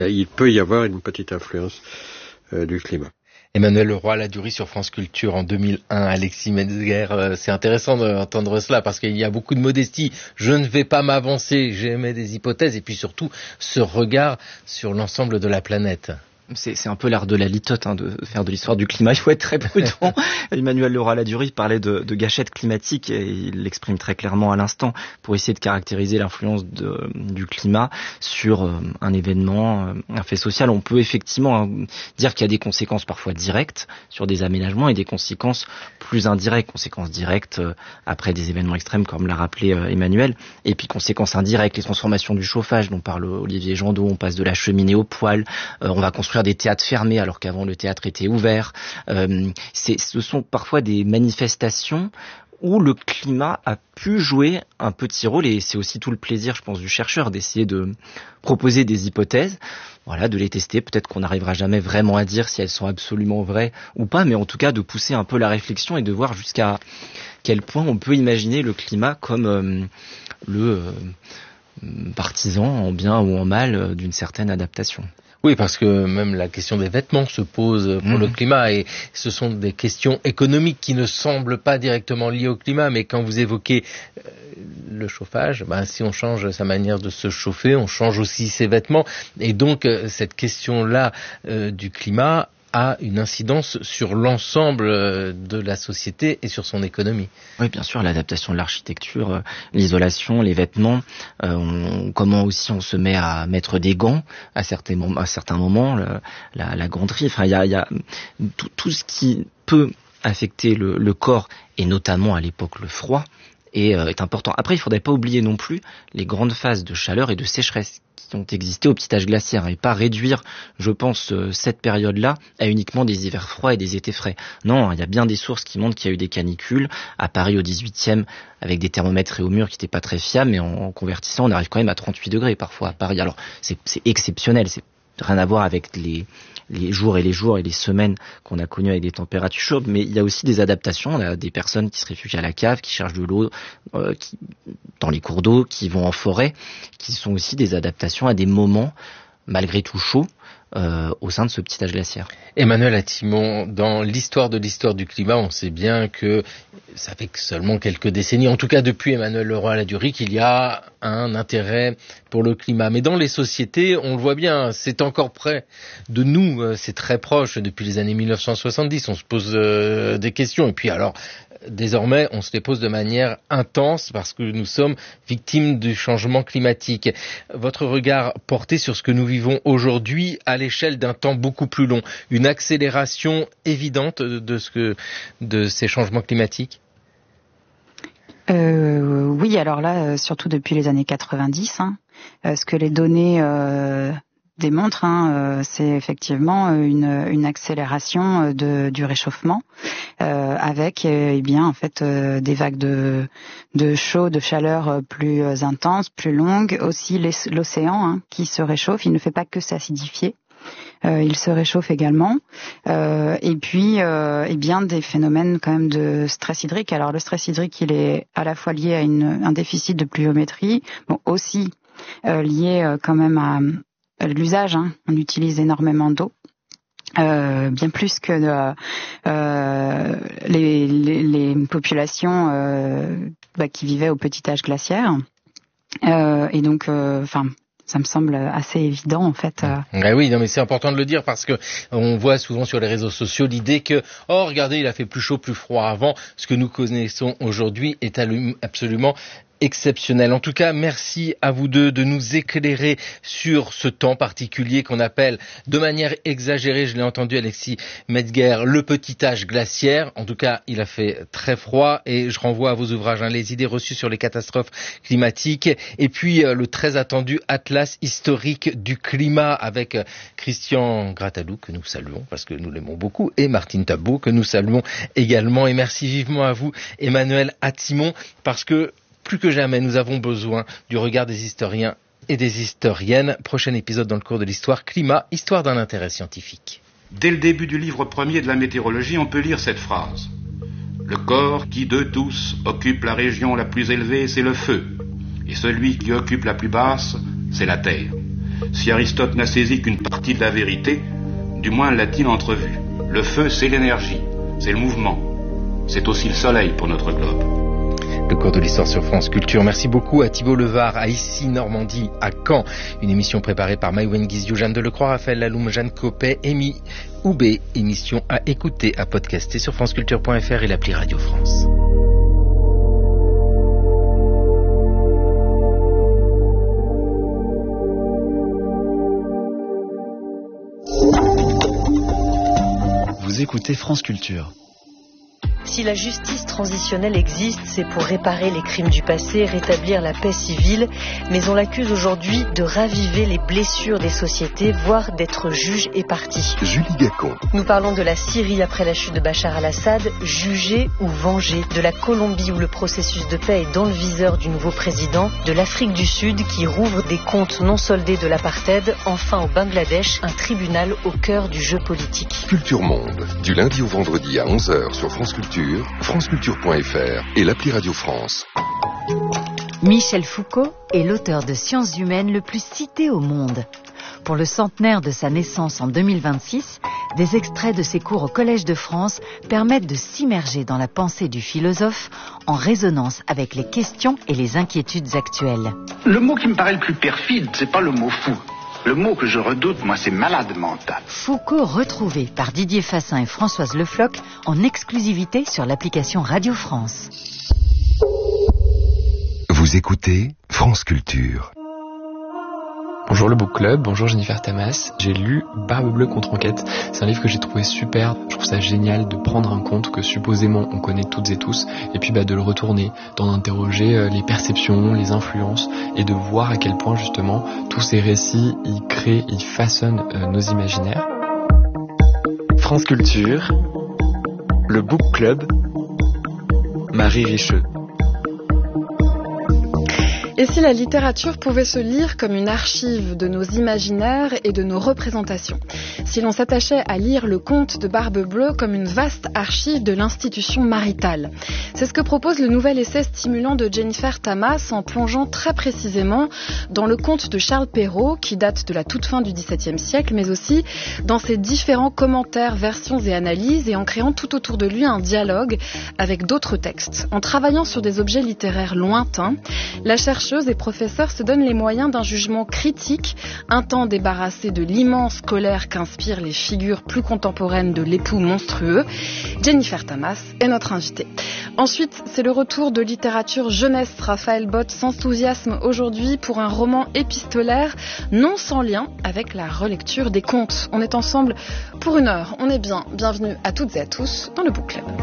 Il peut y avoir une petite influence du climat. Emmanuel Leroy-Ladurie sur France Culture en 2001. Alexis Metzger, c'est intéressant d'entendre cela parce qu'il y a beaucoup de modestie. Je ne vais pas m'avancer, j'émets des hypothèses et puis surtout ce regard sur l'ensemble de la planète. C'est un peu l'art de la litote, de faire de l'histoire du climat. Il faut être très prudent. Emmanuel Leroy-Ladurie parlait de gâchette climatique et il l'exprime très clairement à l'instant pour essayer de caractériser l'influence du climat sur un événement, un fait social. On peut effectivement dire qu'il y a des conséquences parfois directes sur des aménagements et des conséquences plus indirectes. Conséquences directes après des événements extrêmes comme l'a rappelé Emmanuel. Et puis conséquences indirectes, les transformations du chauffage dont parle Olivier Jandot. On passe de la cheminée au poêle. On va construire des théâtres fermés alors qu'avant le théâtre était ouvert. Ce sont parfois des manifestations où le climat a pu jouer un petit rôle et c'est aussi tout le plaisir, je pense, du chercheur d'essayer de proposer des hypothèses, de les tester. Peut-être qu'on n'arrivera jamais vraiment à dire si elles sont absolument vraies ou pas, mais en tout cas de pousser un peu la réflexion et de voir jusqu'à quel point on peut imaginer le climat comme le partisan en bien ou en mal d'une certaine adaptation. Oui, parce que même la question des vêtements se pose pour le climat et ce sont des questions économiques qui ne semblent pas directement liées au climat, mais quand vous évoquez le chauffage, si on change sa manière de se chauffer, on change aussi ses vêtements et donc cette question-là du climat a une incidence sur l'ensemble de la société et sur son économie. Oui, bien sûr, l'adaptation de l'architecture, l'isolation, les vêtements, comment aussi on se met à mettre des gants à certains moments, la ganterie, il y a tout ce qui peut affecter le corps et notamment à l'époque le froid est important. Après, il ne faudrait pas oublier non plus les grandes phases de chaleur et de sécheresse qui ont existé au petit âge glaciaire et pas réduire, je pense, cette période-là à uniquement des hivers froids et des étés frais. Non, il y a bien des sources qui montrent qu'il y a eu des canicules à Paris au 18e avec des thermomètres et au mur qui n'étaient pas très fiables, mais en convertissant, on arrive quand même à 38 degrés parfois à Paris. Alors, c'est exceptionnel, c'est rien à voir avec les jours et les semaines qu'on a connues avec des températures chaudes, mais il y a aussi des adaptations. On a des personnes qui se réfugient à la cave, qui cherchent de l'eau dans les cours d'eau, qui vont en forêt, qui sont aussi des adaptations à des moments, malgré tout chauds, au sein de ce petit âge glaciaire. Emmanuel Attimon, dans l'histoire du climat, on sait bien que ça fait seulement quelques décennies, en tout cas depuis Emmanuel Leroy-Ladurie, qu'il y a un intérêt pour le climat. Mais dans les sociétés, on le voit bien, c'est encore près de nous, c'est très proche depuis les années 1970, on se pose des questions. Et puis alors, désormais, on se les pose de manière intense parce que nous sommes victimes du changement climatique. Votre regard porté sur ce que nous vivons aujourd'hui à l'échelle d'un temps beaucoup plus long, une accélération évidente de ces changements climatiques ? Oui, alors là, surtout depuis les années 90, ce que les données démontrent, c'est effectivement une accélération du réchauffement avec des vagues de chaud, de chaleur plus intenses, plus longues. Aussi l'océan qui se réchauffe, il ne fait pas que s'acidifier. Il se réchauffe également. Et puis, des phénomènes quand même de stress hydrique. Alors le stress hydrique, il est à la fois lié à un déficit de pluviométrie, aussi lié quand même à l'usage. On utilise énormément d'eau. Bien plus que les populations qui vivaient au petit âge glaciaire. Et donc, ça me semble assez évident en fait. Oui, non, mais c'est important de le dire parce que on voit souvent sur les réseaux sociaux l'idée que regardez, il a fait plus chaud, plus froid avant. Ce que nous connaissons aujourd'hui est absolument exceptionnel. En tout cas, merci à vous deux de nous éclairer sur ce temps particulier qu'on appelle de manière exagérée, je l'ai entendu Alexis Metzger, le petit âge glaciaire. En tout cas, il a fait très froid et je renvoie à vos ouvrages, les idées reçues sur les catastrophes climatiques et puis le très attendu Atlas historique du climat avec Christian Grattalou que nous saluons parce que nous l'aimons beaucoup et Martine Tabot que nous saluons également. Et merci vivement à vous Emmanuel Attimon parce que plus que jamais, nous avons besoin du regard des historiens et des historiennes. Prochain épisode dans le cours de l'histoire climat, histoire d'un intérêt scientifique. Dès le début du livre premier de la météorologie, on peut lire cette phrase. Le corps qui, d'eux tous, occupe la région la plus élevée, c'est le feu. Et celui qui occupe la plus basse, c'est la terre. Si Aristote n'a saisi qu'une partie de la vérité, du moins l'a-t-il entrevue. Le feu, c'est l'énergie, c'est le mouvement. C'est aussi le soleil pour notre globe. Le cours de l'histoire sur France Culture. Merci beaucoup à Thibault Levard, à Issy Normandie, à Caen. Une émission préparée par Maïwen Guizio, Jeanne Delecroix, Raphaël Laloum, Jeanne Copet, Amy Oubé. Émission à écouter, à podcaster sur franceculture.fr et l'appli Radio France. Vous écoutez France Culture. Si la justice transitionnelle existe, c'est pour réparer les crimes du passé, rétablir la paix civile, mais on l'accuse aujourd'hui de raviver les blessures des sociétés, voire d'être juge et partie. Julie Gacon. Nous parlons de la Syrie après la chute de Bachar al-Assad, jugé ou vengé, de la Colombie où le processus de paix est dans le viseur du nouveau président, de l'Afrique du Sud qui rouvre des comptes non soldés de l'apartheid, enfin au Bangladesh, un tribunal au cœur du jeu politique. Culture Monde, du lundi au vendredi à 11h sur France Culture, franceculture.fr et l'appli Radio France. Michel Foucault est l'auteur de Sciences humaines le plus cité au monde. Pour le centenaire de sa naissance en 2026, des extraits de ses cours au Collège de France permettent de s'immerger dans la pensée du philosophe en résonance avec les questions et les inquiétudes actuelles. Le mot qui me paraît le plus perfide, c'est pas le mot fou. Le mot que je redoute, moi, c'est malade mental. Foucault retrouvé par Didier Fassin et Françoise Le Floch en exclusivité sur l'application Radio France. Vous écoutez France Culture. Bonjour le Book Club, bonjour Jennifer Tamas. J'ai lu Barbe Bleue contre enquête. C'est un livre que j'ai trouvé super. Je trouve ça génial de prendre en compte que supposément on connaît toutes et tous, et puis de le retourner, d'en interroger les perceptions, les influences, et de voir à quel point justement tous ces récits, ils créent, ils façonnent nos imaginaires. France Culture, le Book Club, Marie Richeux. Et si la littérature pouvait se lire comme une archive de nos imaginaires et de nos représentations? Si l'on s'attachait à lire le conte de Barbe Bleue comme une vaste archive de l'institution maritale? C'est ce que propose le nouvel essai stimulant de Jennifer Tamas en plongeant très précisément dans le conte de Charles Perrault qui date de la toute fin du XVIIe siècle, mais aussi dans ses différents commentaires, versions et analyses, et en créant tout autour de lui un dialogue avec d'autres textes. En travaillant sur des objets littéraires lointains, la chercheuse et professeur se donne les moyens d'un jugement critique, un temps débarrassé de l'immense colère qu'inspirent les figures plus contemporaines de l'époux monstrueux. Jennifer Tamas est notre invitée. Ensuite, c'est le retour de littérature jeunesse. Raphaël Bott s'enthousiasme aujourd'hui pour un roman épistolaire non sans lien avec la relecture des contes. On est ensemble pour 1 heure. On est bien. Bienvenue à toutes et à tous dans le Book Club.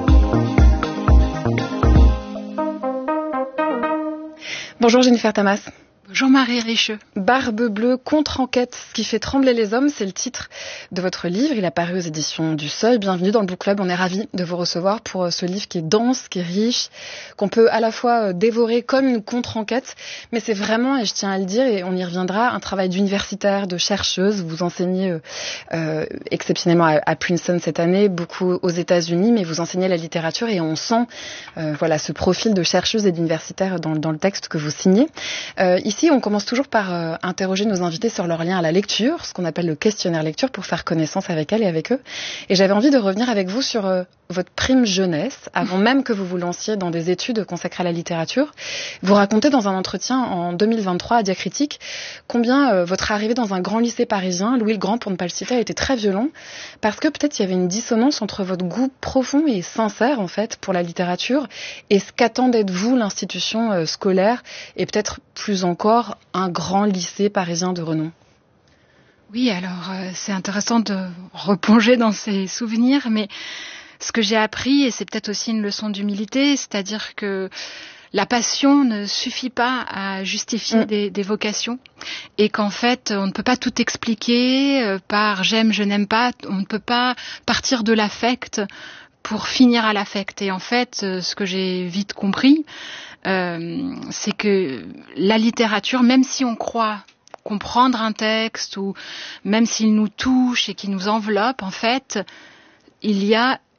Bonjour Jennifer Tamas. Bonjour Marie Richeux. Barbe Bleue contre enquête, ce qui fait trembler les hommes, c'est le titre de votre livre. Il a paru aux éditions du Seuil. Bienvenue dans le Book Club. On est ravis de vous recevoir pour ce livre qui est dense, qui est riche, qu'on peut à la fois dévorer comme une contre-enquête, mais c'est vraiment, et je tiens à le dire, et on y reviendra, un travail d'universitaire, de chercheuse. Vous enseignez exceptionnellement à Princeton cette année, beaucoup aux États-Unis, mais vous enseignez la littérature et on sent ce profil de chercheuse et d'universitaire dans le texte que vous signez. Ici, on commence toujours par interroger nos invités sur leur lien à la lecture, ce qu'on appelle le questionnaire lecture, pour faire connaissance avec elles et avec eux. Et j'avais envie de revenir avec vous sur votre prime jeunesse, avant même que vous vous lanciez dans des études consacrées à la littérature. Vous racontez dans un entretien en 2023 à Diacritique combien votre arrivée dans un grand lycée parisien, Louis le Grand pour ne pas le citer, a été très violent, parce que peut-être il y avait une dissonance entre votre goût profond et sincère en fait pour la littérature et ce qu'attendait de vous l'institution scolaire et peut-être plus encore un grand lycée parisien de renom. Oui, alors c'est intéressant de replonger dans ces souvenirs, mais ce que j'ai appris, et c'est peut-être aussi une leçon d'humilité, c'est-à-dire que la passion ne suffit pas à justifier des vocations et qu'en fait, on ne peut pas tout expliquer par j'aime, je n'aime pas, on ne peut pas partir de l'affect pour finir à l'affect. Et en fait, ce que j'ai vite compris, c'est que la littérature, même si on croit comprendre un texte ou même s'il nous touche et qu'il nous enveloppe, en fait, il y a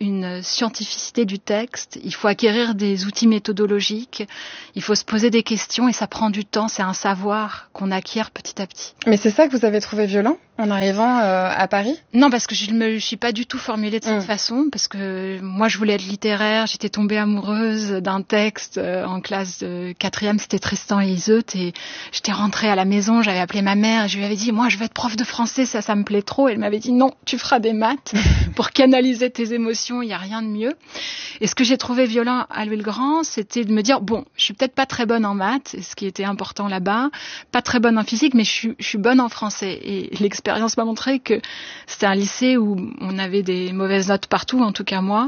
une scientificité du texte, il faut acquérir des outils méthodologiques, il faut se poser des questions et ça prend du temps, c'est un savoir qu'on acquiert petit à petit. Mais c'est ça que vous avez trouvé violent en arrivant à Paris ? Non, parce que je me suis pas du tout formulée de cette façon, parce que moi je voulais être littéraire, j'étais tombée amoureuse d'un texte en classe de 4e, c'était Tristan et Iseut, et j'étais rentrée à la maison, j'avais appelé ma mère, et je lui avais dit, moi je veux être prof de français, ça me plaît trop, et elle m'avait dit, non, tu feras des maths pour canaliser tes émotions, il n'y a rien de mieux. Et ce que j'ai trouvé violent à Louis-le-Grand, c'était de me dire, bon, je suis peut-être pas très bonne en maths, ce qui était important là-bas, pas très bonne en physique, mais je suis bonne en français. Et l'expérience m'a montré que c'était un lycée où on avait des mauvaises notes partout, en tout cas moi.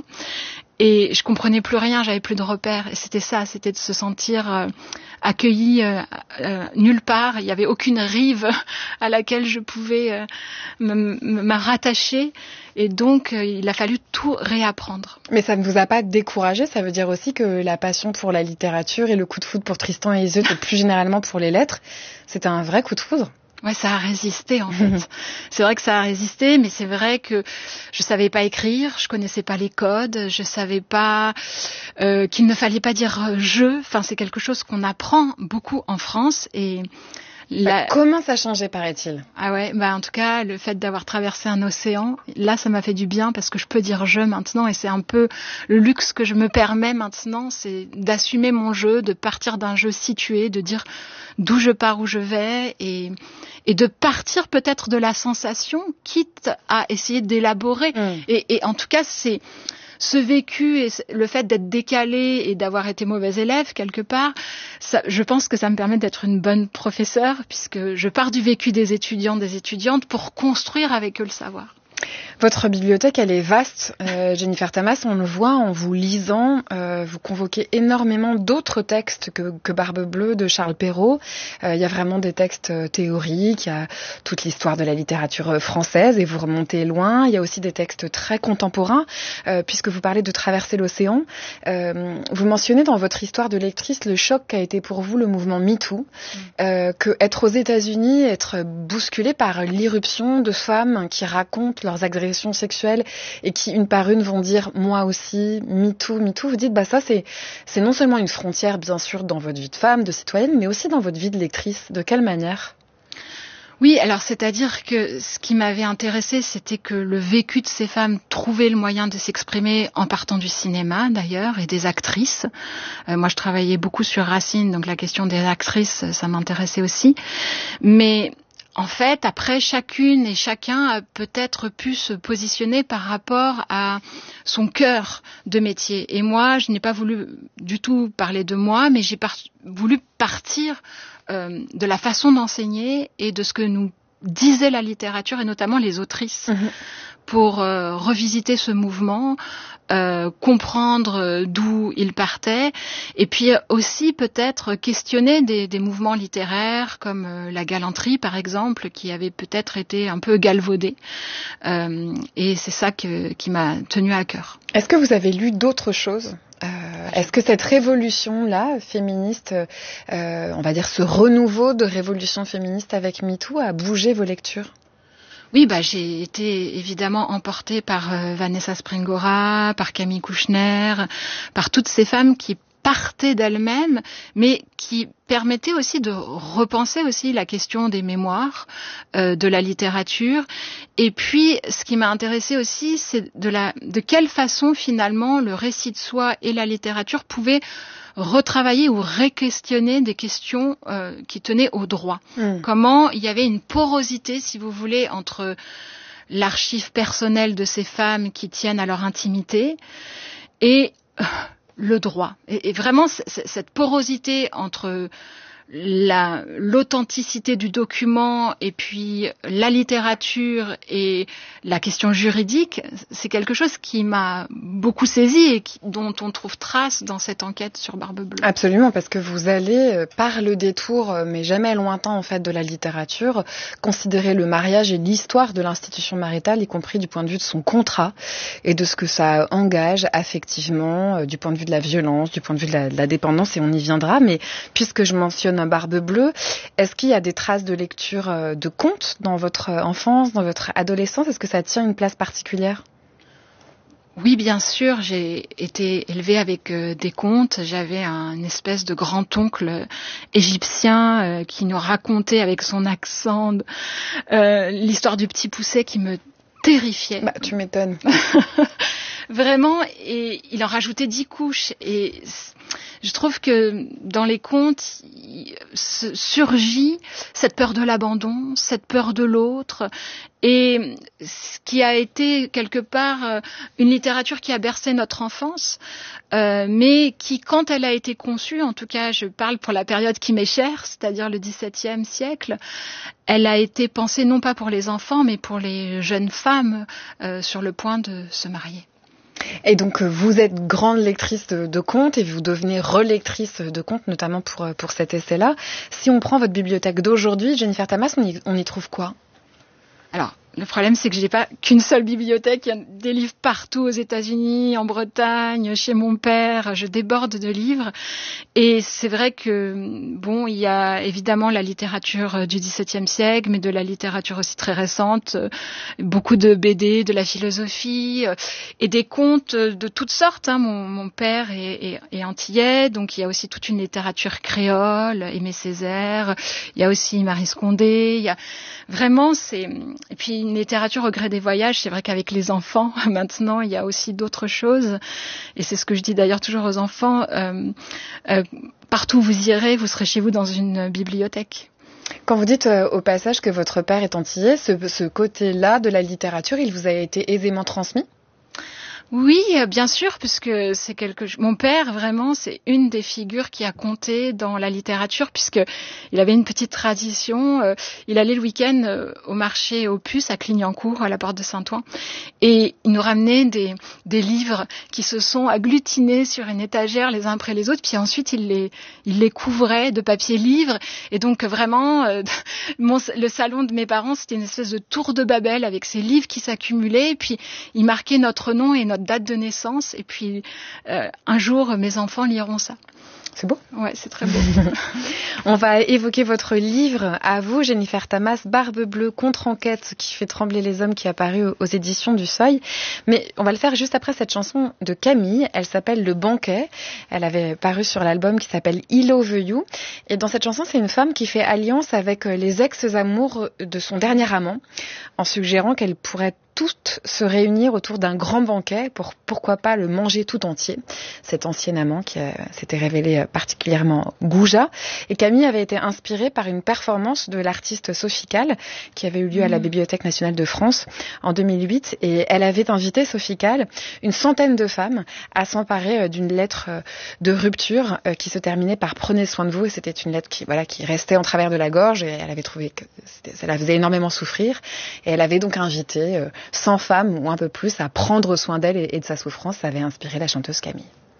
Et je comprenais plus rien, j'avais plus de repères. Et c'était ça, c'était de se sentir accueilli nulle part. Il n'y avait aucune rive à laquelle je pouvais me rattacher. Et donc, il a fallu tout réapprendre. Mais ça ne vous a pas découragé ? Ça veut dire aussi que la passion pour la littérature et le coup de foudre pour Tristan et Iseut, et plus généralement pour les lettres, c'était un vrai coup de foudre ? Ouais, ça a résisté en fait. C'est vrai que ça a résisté, mais c'est vrai que je savais pas écrire, je connaissais pas les codes, je savais pas qu'il ne fallait pas dire je. Enfin, c'est quelque chose qu'on apprend beaucoup en France et comment ça changeait, paraît-il ? Ah ouais, en tout cas, le fait d'avoir traversé un océan, là, ça m'a fait du bien parce que je peux dire je maintenant et c'est un peu le luxe que je me permets maintenant, c'est d'assumer mon jeu, de partir d'un jeu situé, de dire d'où je pars, où je vais et de partir peut-être de la sensation, quitte à essayer d'élaborer. Et en tout cas, c'est ce vécu et le fait d'être décalé et d'avoir été mauvais élève quelque part, je pense que ça me permet d'être une bonne professeure puisque je pars du vécu des étudiants, des étudiantes pour construire avec eux le savoir. Votre bibliothèque, elle est vaste, Jennifer Tamas, on le voit en vous lisant, vous convoquez énormément d'autres textes que Barbe Bleue de Charles Perrault. Il y a vraiment des textes théoriques, il y a toute l'histoire de la littérature française et vous remontez loin. Il y a aussi des textes très contemporains, puisque vous parlez de traverser l'océan. Vous mentionnez dans votre histoire de lectrice le choc qu'a été pour vous le mouvement MeToo, que être aux États-Unis, être bousculé par l'irruption de femmes qui racontent leurs agressions sexuelles et qui une par une vont dire moi aussi, MeToo, vous dites ça c'est non seulement une frontière bien sûr dans votre vie de femme, de citoyenne, mais aussi dans votre vie de lectrice. De quelle manière ? Oui, alors c'est-à-dire que ce qui m'avait intéressée, c'était que le vécu de ces femmes trouvait le moyen de s'exprimer en partant du cinéma d'ailleurs et des actrices. Moi je travaillais beaucoup sur Racine, donc la question des actrices, ça m'intéressait aussi. Mais en fait, après, chacune et chacun a peut-être pu se positionner par rapport à son cœur de métier. Et moi, je n'ai pas voulu du tout parler de moi, mais j'ai voulu partir de la façon d'enseigner et de ce que nous disait la littérature, et notamment les autrices, pour revisiter ce mouvement, comprendre d'où il partait, et puis aussi peut-être questionner des mouvements littéraires comme la galanterie par exemple, qui avait peut-être été un peu galvaudé, et c'est ça qui m'a tenu à cœur. Est-ce que vous avez lu d'autres choses ? Est-ce que cette révolution-là, féministe, on va dire ce renouveau de révolution féministe avec MeToo a bougé vos lectures ? Oui, j'ai été évidemment emportée par Vanessa Springora, par Camille Kouchner, par toutes ces femmes qui partaient d'elles-mêmes, mais qui permettaient aussi de repenser aussi la question des mémoires, de la littérature. Et puis, ce qui m'a intéressée aussi, c'est de quelle façon finalement le récit de soi et la littérature pouvaient retravailler ou réquestionner des questions qui tenaient au droit. Comment il y avait une porosité, si vous voulez, entre l'archive personnelle de ces femmes qui tiennent à leur intimité et le droit. Et vraiment, cette porosité entre l'authenticité du document et puis la littérature et la question juridique, c'est quelque chose qui m'a beaucoup saisie et dont on trouve trace dans cette enquête sur Barbe Bleue. Absolument, parce que vous allez, par le détour, mais jamais lointain en fait de la littérature, considérer le mariage et l'histoire de l'institution maritale, y compris du point de vue de son contrat et de ce que ça engage affectivement, du point de vue de la violence, du point de vue de la dépendance, et on y viendra. Mais puisque je mentionne Barbe Bleue, est-ce qu'il y a des traces de lecture de contes dans votre enfance, dans votre adolescence ? Est-ce que ça tient une place particulière ? Oui, bien sûr, j'ai été élevée avec des contes. J'avais une espèce de grand-oncle égyptien qui nous racontait avec son accent l'histoire du Petit Poucet qui me terrifiait. Bah, tu m'étonnes. Vraiment, et il en rajoutait 10 couches. Et je trouve que dans les contes surgit cette peur de l'abandon, cette peur de l'autre, et ce qui a été quelque part une littérature qui a bercé notre enfance, mais qui, quand elle a été conçue, en tout cas je parle pour la période qui m'est chère, c'est-à-dire le XVIIe siècle, elle a été pensée non pas pour les enfants, mais pour les jeunes femmes sur le point de se marier. Et donc vous êtes grande lectrice de contes et vous devenez relectrice de contes, notamment pour cet essai-là. Si on prend votre bibliothèque d'aujourd'hui, Jennifer Tamas, on y trouve quoi ? Alors, le problème, c'est que j'ai pas qu'une seule bibliothèque. Il y a des livres partout aux États-Unis, en Bretagne, chez mon père. Je déborde de livres. Et c'est vrai que, bon, il y a évidemment la littérature du XVIIe siècle, mais de la littérature aussi très récente. Beaucoup de BD, de la philosophie et des contes de toutes sortes. Hein. Mon père est antillais, donc il y a aussi toute une littérature créole, Aimé Césaire. Il y a aussi Marie Scondé. Il y a vraiment, et puis une littérature au gré des voyages. C'est vrai qu'avec les enfants, maintenant, il y a aussi d'autres choses. Et c'est ce que je dis d'ailleurs toujours aux enfants. Partout où vous irez, vous serez chez vous dans une bibliothèque. Quand vous dites au passage que votre père est antillais, ce côté-là de la littérature, il vous a été aisément transmis ? Oui, bien sûr, puisque c'est mon père, vraiment, c'est une des figures qui a compté dans la littérature, puisque il avait une petite tradition. Il allait le week-end au marché aux puces à Clignancourt, à la porte de Saint-Ouen, et il nous ramenait des livres qui se sont agglutinés sur une étagère les uns après les autres, puis ensuite il les couvrait de papier livre, et donc vraiment, le salon de mes parents, c'était une espèce de tour de Babel avec ces livres qui s'accumulaient, et puis il marquait notre nom et notre date de naissance, et puis un jour mes enfants liront ça. C'est beau. Ouais, c'est très beau. On va évoquer votre livre à vous, Jennifer Tamas, Barbe Bleue, contre-enquête qui fait trembler les hommes, qui est apparu aux éditions du Seuil. Mais on va le faire juste après cette chanson de Camille. Elle s'appelle Le Banquet. Elle avait paru sur l'album qui s'appelle I Love You. Et dans cette chanson, c'est une femme qui fait alliance avec les ex-amours de son dernier amant, en suggérant qu'elle pourrait toutes se réunir autour d'un grand banquet pour, pourquoi pas, le manger tout entier. Cet ancien amant qui s'était révélé particulièrement goujat. Et Camille avait été inspirée par une performance de l'artiste Sophie Calle qui avait eu lieu à la Bibliothèque nationale de France en 2008. Et elle avait invité, Sophie Calle, une centaine de femmes à s'emparer d'une lettre de rupture qui se terminait par « Prenez soin de vous ». Et c'était une lettre qui restait en travers de la gorge, et elle avait trouvé que ça la faisait énormément souffrir. Et elle avait donc invité 100 femmes ou un peu plus à prendre soin d'elle et de sa souffrance. Ça avait inspiré la chanteuse Camille.